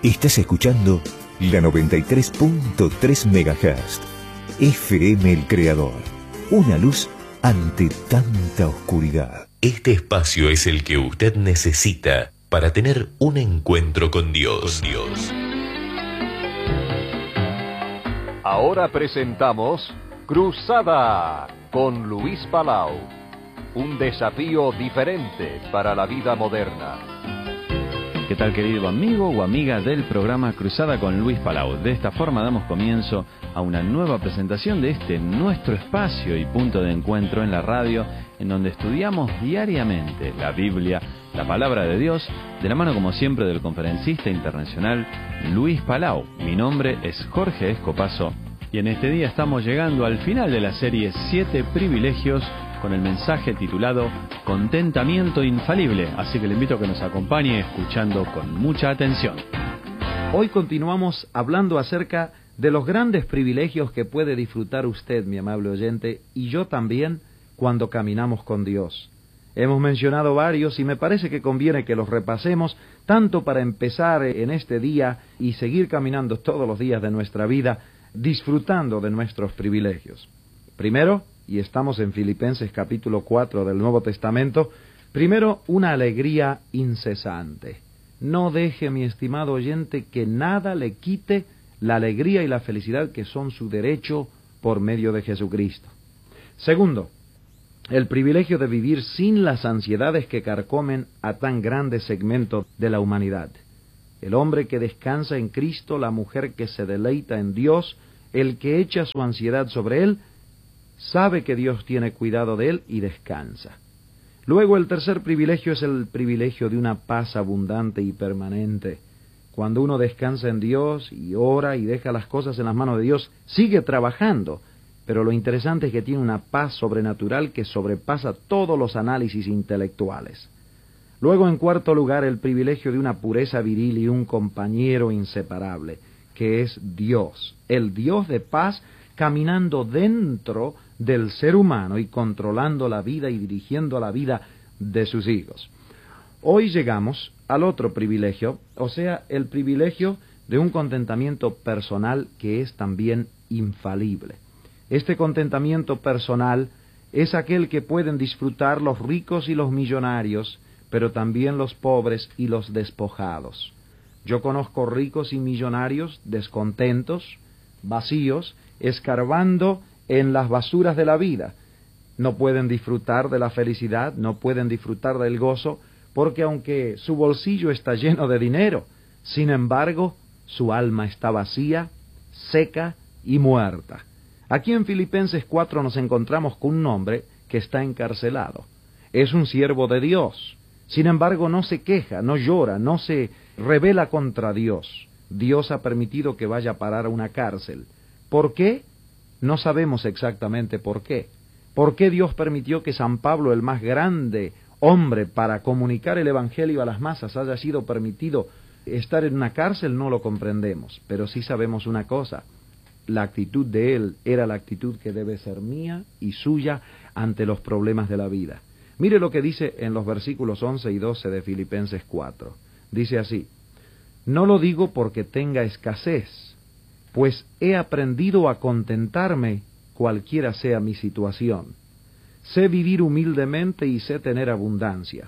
Estás escuchando la 93.3 MHz. FM El Creador. Una luz ante tanta oscuridad. Este espacio es el que usted necesita para tener un encuentro con Dios. Ahora presentamos Cruzada con Luis Palau. Un desafío diferente para la vida moderna. ¿Qué tal, querido amigo o amiga del programa Cruzada con Luis Palau? De esta forma damos comienzo a una nueva presentación de este nuestro espacio y punto de encuentro en la radio, en donde estudiamos diariamente la Biblia, la palabra de Dios, de la mano como siempre del conferencista internacional Luis Palau. Mi nombre es Jorge Escopazo y en este día estamos llegando al final de la serie 7 privilegios con el mensaje titulado Contentamiento Infalible, así que le invito a que nos acompañe escuchando con mucha atención. Hoy continuamos hablando acerca de los grandes privilegios que puede disfrutar usted, mi amable oyente, y yo también, cuando caminamos con Dios. Hemos mencionado varios y me parece que conviene que los repasemos, tanto para empezar en este día y seguir caminando todos los días de nuestra vida, disfrutando de nuestros privilegios. Primero, y estamos en Filipenses capítulo 4 del Nuevo Testamento, primero, una alegría incesante. No deje, mi estimado oyente, que nada le quite la alegría y la felicidad que son su derecho por medio de Jesucristo. Segundo, el privilegio de vivir sin las ansiedades que carcomen a tan grande segmento de la humanidad. El hombre que descansa en Cristo, la mujer que se deleita en Dios, el que echa su ansiedad sobre Él, sabe que Dios tiene cuidado de él y descansa. Luego, el tercer privilegio es el privilegio de una paz abundante y permanente. Cuando uno descansa en Dios y ora y deja las cosas en las manos de Dios, sigue trabajando, pero lo interesante es que tiene una paz sobrenatural que sobrepasa todos los análisis intelectuales. Luego, en cuarto lugar, el privilegio de una pureza viril y un compañero inseparable, que es Dios, el Dios de paz, caminando dentro del ser humano y controlando la vida y dirigiendo la vida de sus hijos. Hoy llegamos al otro privilegio, o sea, el privilegio de un contentamiento personal que es también infalible. Este contentamiento personal es aquel que pueden disfrutar los ricos y los millonarios, pero también los pobres y los despojados. Yo conozco ricos y millonarios descontentos, vacíos, escarbando en las basuras de la vida. No pueden disfrutar de la felicidad, no pueden disfrutar del gozo, porque aunque su bolsillo está lleno de dinero, sin embargo, su alma está vacía, seca y muerta. Aquí en Filipenses 4 nos encontramos con un hombre que está encarcelado. Es un siervo de Dios. Sin embargo, no se queja, no llora, no se rebela contra Dios. Dios ha permitido que vaya a parar a una cárcel. ¿Por qué? No sabemos exactamente por qué. ¿Por qué Dios permitió que San Pablo, el más grande hombre para comunicar el Evangelio a las masas, haya sido permitido estar en una cárcel? No lo comprendemos, pero sí sabemos una cosa. La actitud de él era la actitud que debe ser mía y suya ante los problemas de la vida. Mire lo que dice en los versículos 11 y 12 de Filipenses 4. Dice así: no lo digo porque tenga escasez, pues he aprendido a contentarme cualquiera sea mi situación. Sé vivir humildemente y sé tener abundancia.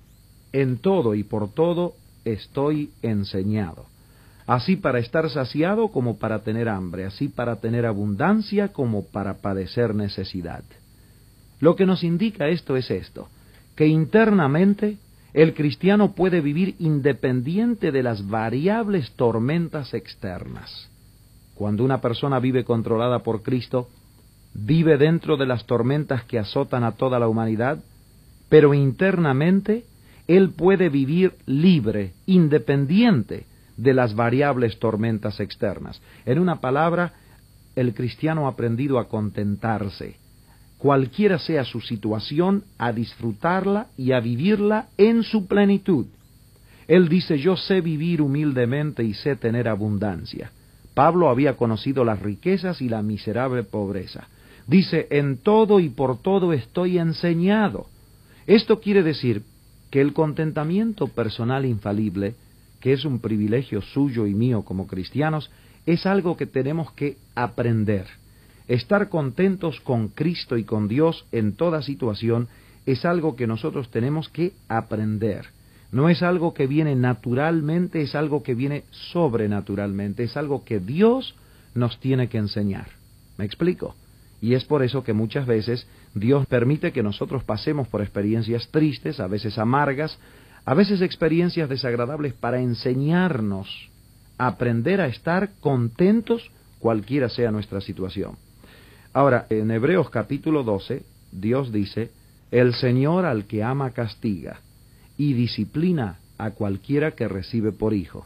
En todo y por todo estoy enseñado, así para estar saciado como para tener hambre, así para tener abundancia como para padecer necesidad. Lo que nos indica esto es esto, que internamente el cristiano puede vivir independiente de las variables tormentas externas. Cuando una persona vive controlada por Cristo, vive dentro de las tormentas que azotan a toda la humanidad, pero internamente él puede vivir libre, independiente de las variables tormentas externas. En una palabra, el cristiano ha aprendido a contentarse, cualquiera sea su situación, a disfrutarla y a vivirla en su plenitud. Él dice: yo sé vivir humildemente y sé tener abundancia. Pablo había conocido las riquezas y la miserable pobreza. Dice: en todo y por todo estoy enseñado. Esto quiere decir que el contentamiento personal infalible que es un privilegio suyo y mío como cristianos, es algo que tenemos que aprender. Estar contentos con Cristo y con Dios en toda situación es algo que nosotros tenemos que aprender. No es algo que viene naturalmente, es algo que viene sobrenaturalmente, es algo que Dios nos tiene que enseñar. ¿Me explico? Y es por eso que muchas veces Dios permite que nosotros pasemos por experiencias tristes, a veces amargas, a veces experiencias desagradables para enseñarnos a aprender a estar contentos cualquiera sea nuestra situación. Ahora, en Hebreos capítulo 12, Dios dice, el Señor al que ama castiga y disciplina a cualquiera que recibe por hijo.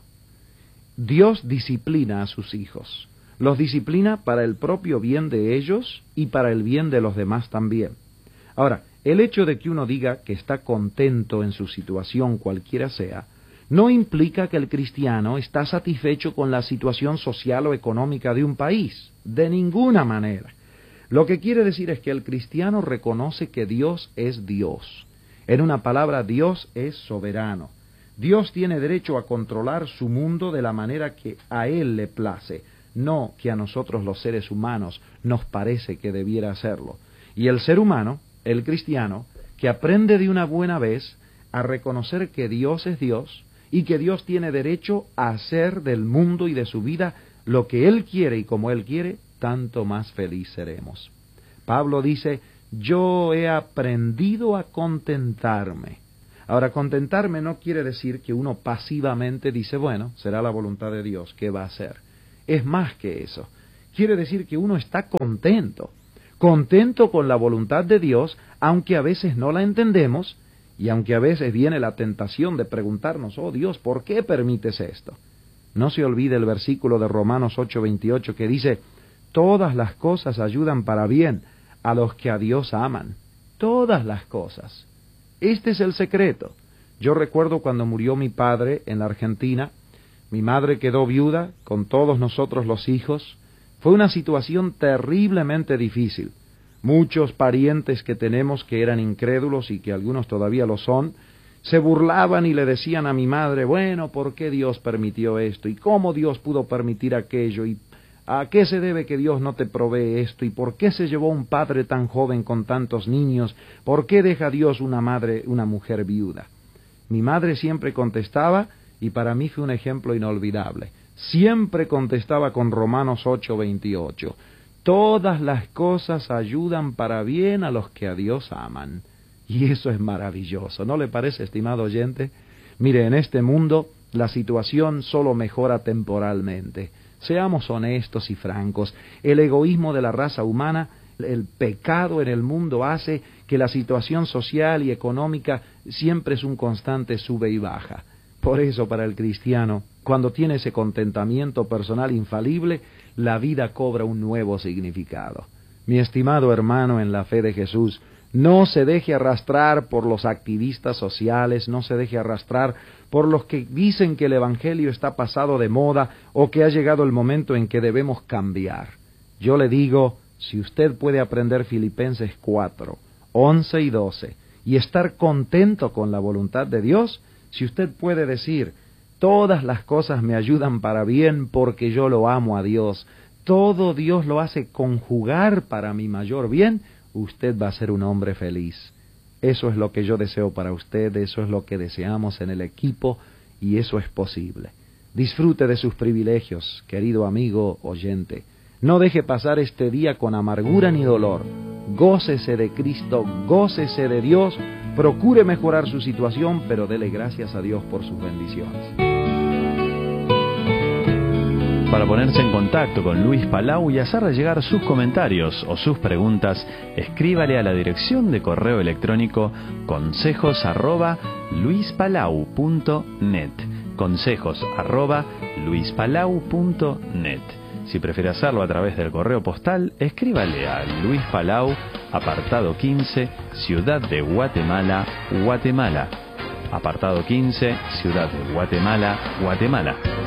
Dios disciplina a sus hijos. Los disciplina para el propio bien de ellos y para el bien de los demás también. Ahora, el hecho de que uno diga que está contento en su situación cualquiera sea, no implica que el cristiano está satisfecho con la situación social o económica de un país, de ninguna manera. Lo que quiere decir es que el cristiano reconoce que Dios es Dios. En una palabra, Dios es soberano. Dios tiene derecho a controlar su mundo de la manera que a Él le place, no que a nosotros los seres humanos nos parece que debiera hacerlo. Y el ser humano, el cristiano, que aprende de una buena vez a reconocer que Dios es Dios y que Dios tiene derecho a hacer del mundo y de su vida lo que Él quiere y como Él quiere, tanto más feliz seremos. Pablo dice, yo he aprendido a contentarme. Ahora, contentarme no quiere decir que uno pasivamente dice, bueno, será la voluntad de Dios, ¿qué va a hacer? Es más que eso. Quiere decir que uno está contento con la voluntad de Dios, aunque a veces no la entendemos, y aunque a veces viene la tentación de preguntarnos, oh Dios, ¿por qué permites esto? No se olvide el versículo de Romanos 8:28 que dice, todas las cosas ayudan para bien a los que a Dios aman. Todas las cosas. Este es el secreto. Yo recuerdo cuando murió mi padre en la Argentina, mi madre quedó viuda con todos nosotros los hijos. Fue una situación terriblemente difícil. Muchos parientes que tenemos que eran incrédulos y que algunos todavía lo son, se burlaban y le decían a mi madre, bueno, ¿por qué Dios permitió esto? ¿Y cómo Dios pudo permitir aquello? ¿Y a qué se debe que Dios no te provee esto? ¿Y por qué se llevó un padre tan joven con tantos niños? ¿Por qué deja Dios una mujer viuda? Mi madre siempre contestaba, y para mí fue un ejemplo inolvidable, siempre contestaba con Romanos 8:28. Todas las cosas ayudan para bien a los que a Dios aman. Y eso es maravilloso, ¿no le parece, estimado oyente? Mire, en este mundo la situación solo mejora temporalmente. Seamos honestos y francos. El egoísmo de la raza humana, el pecado en el mundo hace que la situación social y económica siempre es un constante sube y baja. Por eso, para el cristiano, cuando tiene ese contentamiento personal infalible, la vida cobra un nuevo significado. Mi estimado hermano en la fe de Jesús, no se deje arrastrar por los activistas sociales, no se deje arrastrar por los que dicen que el Evangelio está pasado de moda o que ha llegado el momento en que debemos cambiar. Yo le digo, si usted puede aprender Filipenses 4, 11 y 12 y estar contento con la voluntad de Dios, si usted puede decir, todas las cosas me ayudan para bien porque yo lo amo a Dios, todo Dios lo hace conjugar para mi mayor bien, usted va a ser un hombre feliz. Eso es lo que yo deseo para usted, eso es lo que deseamos en el equipo y eso es posible. Disfrute de sus privilegios, querido amigo oyente. No deje pasar este día con amargura ni dolor. Gócese de Cristo, gócese de Dios, procure mejorar su situación, pero dele gracias a Dios por sus bendiciones. Para ponerse en contacto con Luis Palau y hacerle llegar sus comentarios o sus preguntas, escríbale a la dirección de correo electrónico consejos@luispalau.net. consejos@luispalau.net. Si prefiere hacerlo a través del correo postal, escríbale a Luis Palau, apartado 15, Ciudad de Guatemala, Guatemala. Apartado 15, Ciudad de Guatemala, Guatemala.